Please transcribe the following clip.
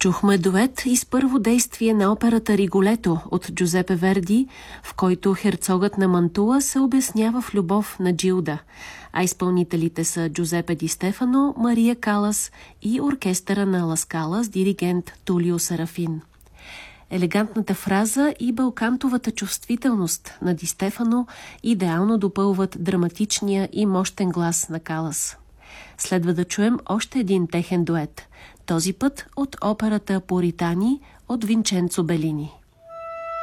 Чухме дует из първо действие на операта Риголето от Джузепе Верди, в който херцогът на Мантуа се обяснява в любов на Джилда, а изпълнителите са Джузепе Ди Стефано, Мария Калас и оркестъра на Ла Скала с диригент Тулио Серафин. Елегантната фраза и балкантовата чувствителност на Ди Стефано идеално допълват драматичния и мощен глас на Калас. Следва да чуем още един техен дует, този път от операта Поритани от Винченцо Белини.